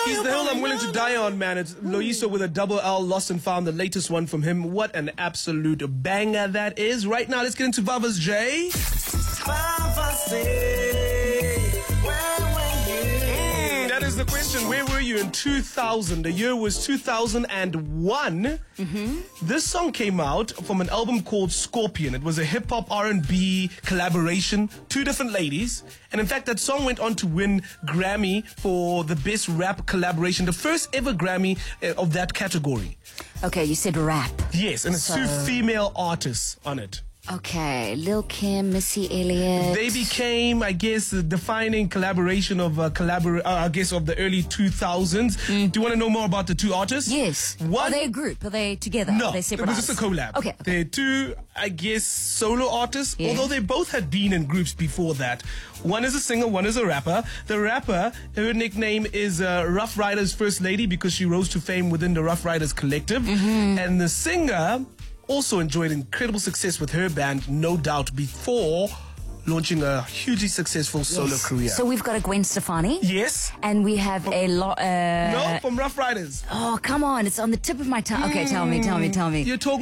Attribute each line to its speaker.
Speaker 1: He's the hill I'm willing to die on, man. It's Loyiso with a double L, Lost and Found, the latest one from him. What an absolute banger that is. Right now, let's get into Vava's J. That is the question. Where were you in 2000? The year was 2001. This song came out from an album called Scorpion. It was a hip-hop R&B collaboration, two different ladies. And in fact, that song went on to win Grammy for the best rap collaboration, the first ever Grammy of that category.
Speaker 2: Okay, you said rap.
Speaker 1: Yes, and it's two female artists on it.
Speaker 2: Okay, Lil Kim, Missy Elliott.
Speaker 1: They became, I guess, the defining collaboration of of the early 2000s. Do you want to know more about the two artists?
Speaker 2: Yes. Are they a group? Are they together?
Speaker 1: No,
Speaker 2: Are they separate
Speaker 1: it was just a collab.
Speaker 2: Okay.
Speaker 1: They're two, I guess, solo artists, although they both had been in groups before that. One is a singer, one is a rapper. The rapper, her nickname is Rough Riders First Lady because she rose to fame within the Rough Riders collective. And the singer also enjoyed incredible success with her band, No Doubt, before launching a hugely successful solo career.
Speaker 2: So we've got a Gwen Stefani.
Speaker 1: Yes.
Speaker 2: And we have a lot...
Speaker 1: No, from Rough Riders.
Speaker 2: Oh, come on. It's on the tip of my tongue. Okay, tell me.
Speaker 1: You're talking